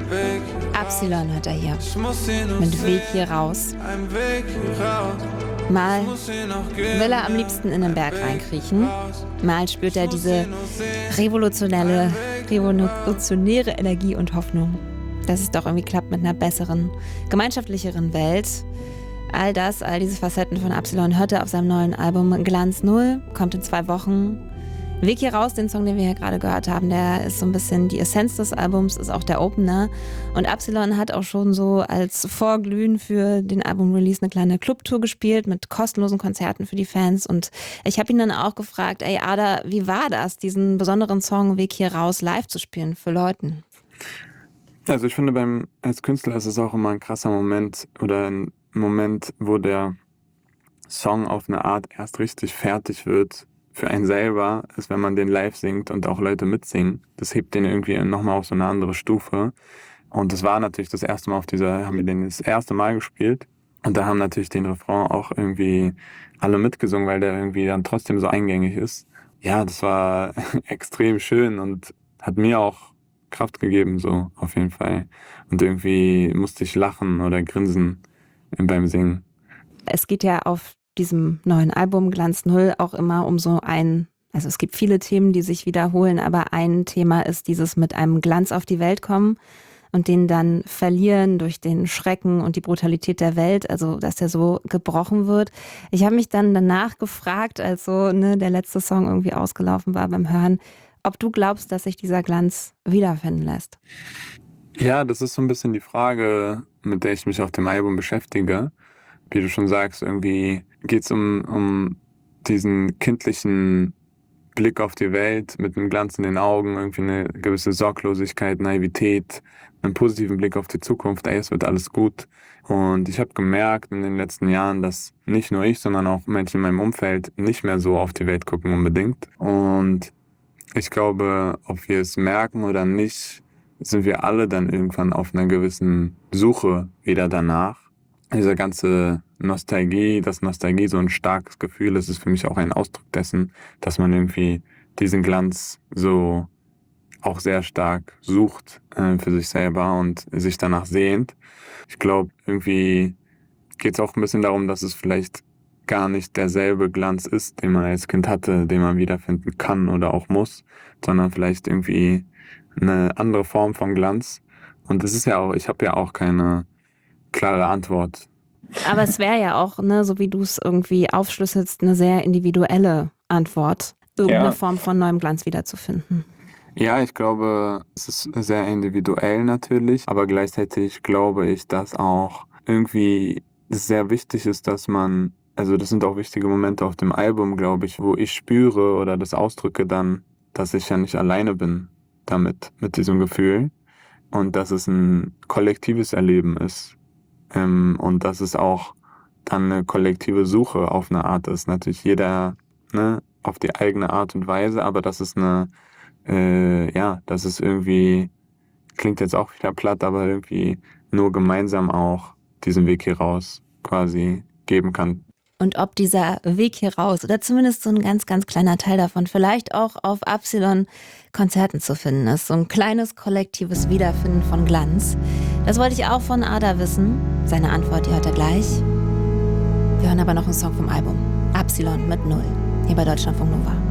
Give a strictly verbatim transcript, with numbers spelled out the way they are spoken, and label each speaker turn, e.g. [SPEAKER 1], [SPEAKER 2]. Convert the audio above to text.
[SPEAKER 1] Absilon hört er hier. Mit Weg hier raus. Mal will er am liebsten in den Berg reinkriechen. Mal spürt er diese revolutionelle, revolutionäre Energie und Hoffnung, dass es doch irgendwie klappt mit einer besseren, gemeinschaftlicheren Welt. All das, all diese Facetten von Absilon hört er auf seinem neuen Album Glanz Null, kommt in zwei Wochen. Weg hier raus, den Song, den wir hier gerade gehört haben, der ist so ein bisschen die Essenz des Albums, ist auch der Opener. Und Absilon hat auch schon so als Vorglühen für den Album-Release eine kleine Clubtour gespielt mit kostenlosen Konzerten für die Fans. Und ich habe ihn dann auch gefragt, ey Ada, wie war das, diesen besonderen Song Weg hier raus live zu spielen für Leuten?
[SPEAKER 2] Also ich finde, beim als Künstler ist es auch immer ein krasser Moment oder ein Moment, wo der Song auf eine Art erst richtig fertig wird für einen selber, ist, wenn man den live singt und auch Leute mitsingen. Das hebt den irgendwie nochmal auf so eine andere Stufe. Und das war natürlich das erste Mal auf dieser, haben wir den das erste Mal gespielt. Und da haben natürlich den Refrain auch irgendwie alle mitgesungen, weil der irgendwie dann trotzdem so eingängig ist. Ja, das war extrem schön und hat mir auch Kraft gegeben, so auf jeden Fall. Und irgendwie musste ich lachen oder grinsen beim Singen.
[SPEAKER 1] Es geht ja auf diesem neuen Album Glanz Null auch immer um so ein, also es gibt viele Themen, die sich wiederholen, aber ein Thema ist dieses mit einem Glanz auf die Welt kommen und den dann verlieren durch den Schrecken und die Brutalität der Welt, also dass der so gebrochen wird. Ich habe mich dann danach gefragt, als so ne, der letzte Song irgendwie ausgelaufen war beim Hören, ob du glaubst, dass sich dieser Glanz wiederfinden lässt.
[SPEAKER 2] Ja, das ist so ein bisschen die Frage, mit der ich mich auf dem Album beschäftige. Wie du schon sagst, irgendwie geht es um, um diesen kindlichen Blick auf die Welt mit einem Glanz in den Augen, irgendwie eine gewisse Sorglosigkeit, Naivität, einen positiven Blick auf die Zukunft, ey, es wird alles gut. Und ich habe gemerkt in den letzten Jahren, dass nicht nur ich, sondern auch Menschen in meinem Umfeld nicht mehr so auf die Welt gucken unbedingt. Und ich glaube, ob wir es merken oder nicht, sind wir alle dann irgendwann auf einer gewissen Suche wieder danach. Diese ganze Nostalgie, dass Nostalgie so ein starkes Gefühl ist, ist für mich auch ein Ausdruck dessen, dass man irgendwie diesen Glanz so auch sehr stark sucht äh, für sich selber und sich danach sehnt. Ich glaube, irgendwie geht es auch ein bisschen darum, dass es vielleicht gar nicht derselbe Glanz ist, den man als Kind hatte, den man wiederfinden kann oder auch muss, sondern vielleicht irgendwie eine andere Form von Glanz. Und es ist ja auch, ich habe ja auch keine klare Antwort.
[SPEAKER 1] Aber es wäre ja auch, ne, so wie du es irgendwie aufschlüsselst, eine sehr individuelle Antwort, irgendeine ja. Form von neuem Glanz wiederzufinden.
[SPEAKER 2] Ja, ich glaube, es ist sehr individuell natürlich, aber gleichzeitig glaube ich, dass auch irgendwie es sehr wichtig ist, dass man, also das sind auch wichtige Momente auf dem Album, glaube ich, wo ich spüre oder das ausdrücke dann, dass ich ja nicht alleine bin damit, mit diesem Gefühl und dass es ein kollektives Erleben ist. Ähm, und dass es auch dann eine kollektive Suche auf eine Art ist. Natürlich jeder ne, auf die eigene Art und Weise, aber dass es eine, äh, ja, dass es irgendwie, klingt jetzt auch wieder platt, aber irgendwie nur gemeinsam auch diesen Weg hier raus quasi geben kann.
[SPEAKER 1] Und ob dieser Weg hier raus oder zumindest so ein ganz, ganz kleiner Teil davon vielleicht auch auf Absilon Konzerten zu finden ist. So ein kleines kollektives Wiederfinden von Glanz. Das wollte ich auch von Ada wissen. Seine Antwort, die hört er gleich. Wir hören aber noch einen Song vom Album. Absilon mit Null. Hier bei Deutschlandfunk Nova.